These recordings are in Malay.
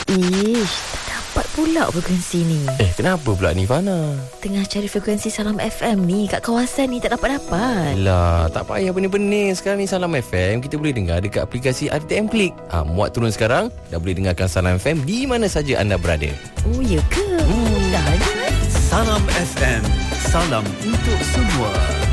Ish, tak dapat pula frekuensi ni. Kenapa pula ni, Fana? Tengah cari frekuensi Salam FM ni kat kawasan ni, tak dapat-dapat. Lah, tak payah benih-benih. Sekarang ni Salam FM kita boleh dengar dekat aplikasi RTM Klik. Muat turun sekarang, dah boleh dengarkan Salam FM di mana saja anda berada. Oh, ya ke? Dah ada. Salam FM, salam untuk semua.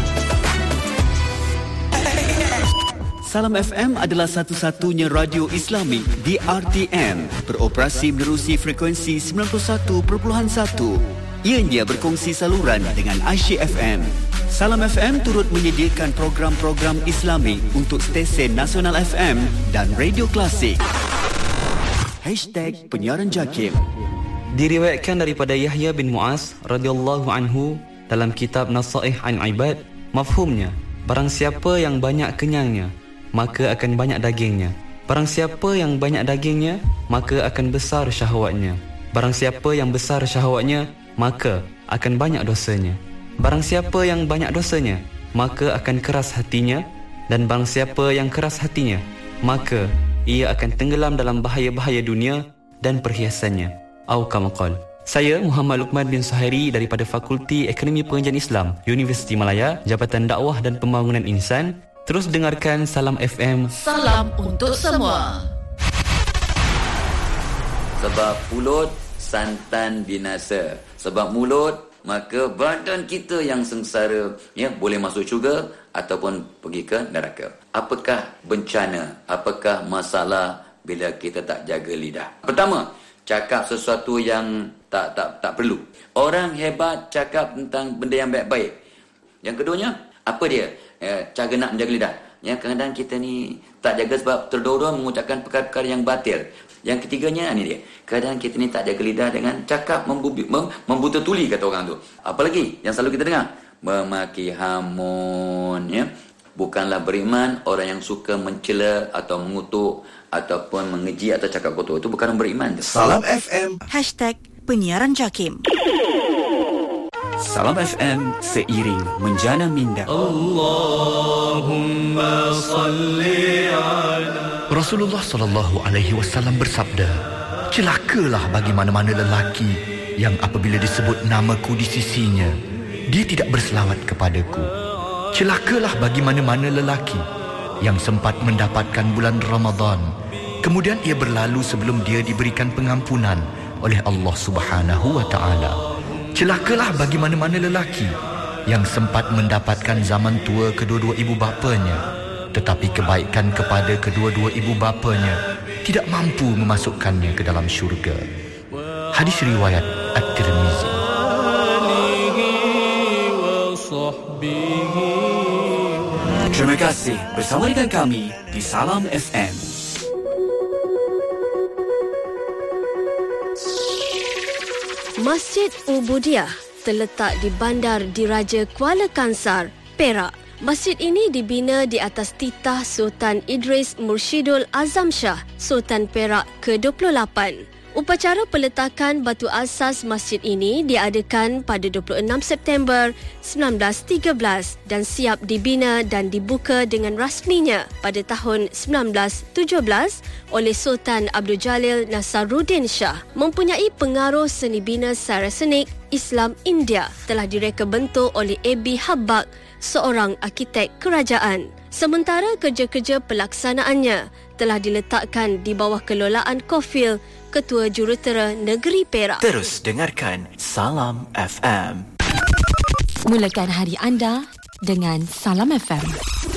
Salam FM adalah satu-satunya radio Islami di RTM, beroperasi menerusi frekuensi 91.1. Ianya berkongsi saluran dengan Aisyah FM. Salam FM turut menyediakan program-program Islami untuk stesen Nasional FM dan Radio Klasik. #Penyiaran Jakim. Diriwayatkan daripada Yahya bin Mu'az radhiyallahu anhu dalam kitab Nasaih an Ibad, mafhumnya, barang siapa yang banyak kenyangnya, maka akan banyak dagingnya. Barang siapa yang banyak dagingnya, maka akan besar syahwatnya. Barang siapa yang besar syahwatnya, maka akan banyak dosanya. Barang siapa yang banyak dosanya, maka akan keras hatinya. Dan barang siapa yang keras hatinya, maka ia akan tenggelam dalam bahaya-bahaya dunia dan perhiasannya. Au kama qala. Saya Muhammad Luqman bin Suhairi daripada Fakulti Ekonomi Pengajian Islam, Universiti Malaya, Jabatan Dakwah dan Pembangunan Insan. Terus dengarkan Salam FM. Salam untuk semua. Sebab mulut santan binasa. Sebab mulut maka badan kita yang sengsara, boleh masuk syurga ataupun pergi ke neraka. Apakah bencana? Apakah masalah bila kita tak jaga lidah? Pertama, cakap sesuatu yang tak perlu. Orang hebat cakap tentang benda yang baik-baik. Yang keduanya, apa dia? Cara nak menjaga lidah. Kadang-kadang kita ni tak jaga sebab terdorong mengucapkan perkara-perkara yang batil. Yang ketiganya ni dia. Kadang kita ni tak jaga lidah dengan cakap membuta tuli, kata orang tu. Apa lagi yang selalu kita dengar? Memaki hamun. Bukanlah beriman orang yang suka mencela atau mengutuk ataupun mengeji atau cakap kotor. Itu bukan beriman. Salam FM. #Penyiaran Jakim. Salam FM seiring menjana minda. Allahumma salli ala Rasulullah SAW bersabda, celakalah bagi mana-mana lelaki yang apabila disebut namaku di sisinya, dia tidak berselawat kepadaku. Celakalah bagi mana-mana lelaki yang sempat mendapatkan bulan Ramadan, kemudian ia berlalu sebelum dia diberikan pengampunan oleh Allah Subhanahu wa ta'ala. Celakalah bagi mana-mana lelaki yang sempat mendapatkan zaman tua kedua-dua ibu bapanya, tetapi kebaikan kepada kedua-dua ibu bapanya tidak mampu memasukkannya ke dalam syurga. Hadis riwayat At-Tirmizi. Terima kasih bersama dengan kami di Salam FM. Masjid Ubudiyah terletak di Bandar Diraja Kuala Kangsar, Perak. Masjid ini dibina di atas titah Sultan Idris Mursyidul Azam Shah, Sultan Perak ke-28. Upacara peletakan batu asas masjid ini diadakan pada 26 September 1913 dan siap dibina dan dibuka dengan rasminya pada tahun 1917 oleh Sultan Abdul Jalil Nasaruddin Shah. Mempunyai pengaruh seni bina Saracenic Islam India, telah direka bentuk oleh A.B. Habbak, seorang arkitek kerajaan. Sementara kerja-kerja pelaksanaannya telah diletakkan di bawah kelolaan Kofil, Ketua Jurutera Negeri Perak. Terus dengarkan Salam FM. Mulakan hari anda dengan Salam FM.